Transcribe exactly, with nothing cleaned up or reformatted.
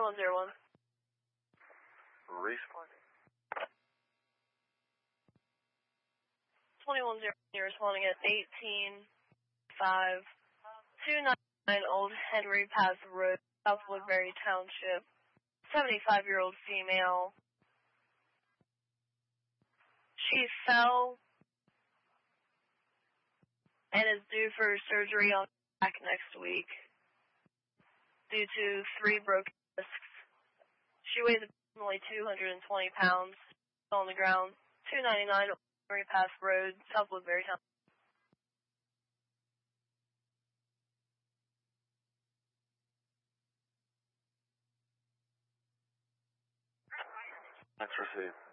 twenty-one oh one. Respond. twenty-one oh one, you're responding at eighteen five two nine Old Henry Pass Road, South Woodbury Township. seventy-five-year-old female. She fell and is due for surgery on her back next week due to three broken discs. She weighs approximately two hundred twenty pounds on the ground. two ninety-nine Old Henry Pass Road, South Woodbury Town. Let's receive.